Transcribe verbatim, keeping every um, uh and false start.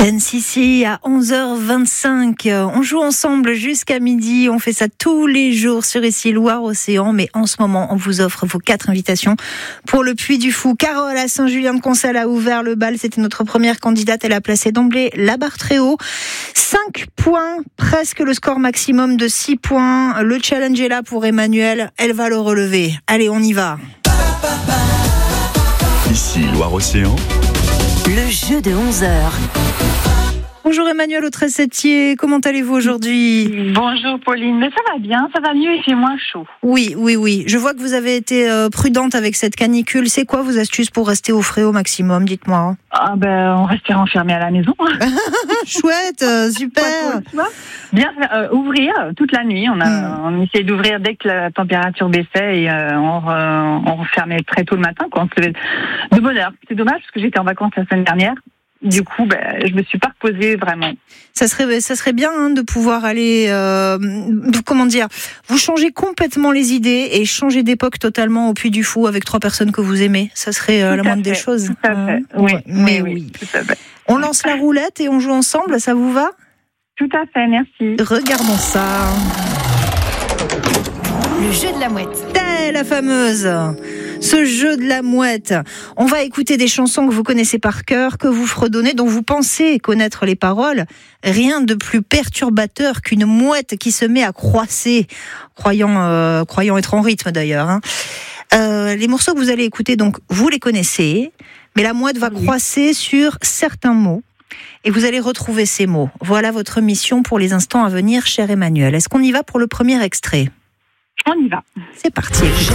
N C C à onze heures vingt-cinq. On joue ensemble jusqu'à midi. On fait ça tous les jours sur ici Loire-Océan. Mais en ce moment, on vous offre vos quatre invitations pour le Puy du Fou. Carole à Saint-Julien-de-Concelles a ouvert le bal. C'était notre première candidate. Elle a placé d'emblée la barre très haut. cinq points, presque le score maximum de six points. Le challenge est là pour Emmanuelle. Elle va le relever. Allez, on y va. Ici Loire-Océan. Le jeu de onze heures. Bonjour Emmanuelle Autresettier, comment allez-vous aujourd'hui ? Bonjour Pauline, mais ça va bien, ça va mieux, il fait moins chaud. Oui, oui, oui. Je vois que vous avez été euh, prudente avec cette canicule. C'est quoi vos astuces pour rester au frais au maximum ? Dites-moi. Ah ben, on restera enfermé à la maison. Chouette, euh, super. Bien euh, ouvrir toute la nuit. On a, mm. on essayait d'ouvrir dès que la température baissait et euh, on, euh, on refermait très tôt le matin. Quoi. On se levait de bonne heure. C'est dommage parce que j'étais en vacances la semaine dernière. Du coup, ben, je me suis pas reposée vraiment. Ça serait, ça serait bien hein, de pouvoir aller, euh, comment dire, vous changez complètement les idées et changer d'époque totalement au Puy du Fou avec trois personnes que vous aimez. Ça serait euh, la moindre des choses. Tout à fait. Euh, oui, ouais, mais oui, oui. oui, tout à fait. On lance la roulette et on joue ensemble. Ça vous va ? Tout à fait, merci. Regardons ça. Le jeu de la mouette. C'est la fameuse. Ce jeu de la mouette. On va écouter des chansons que vous connaissez par cœur, que vous fredonnez, dont vous pensez connaître les paroles. Rien de plus perturbateur qu'une mouette qui se met à croasser, croyant, euh, croyant être en rythme d'ailleurs. Hein. Euh, les morceaux que vous allez écouter, donc, vous les connaissez, mais la mouette va oui. croasser sur certains mots. Et vous allez retrouver ces mots. Voilà votre mission pour les instants à venir, cher Emmanuel. Est-ce qu'on y va pour le premier extrait ? On y va. C'est parti.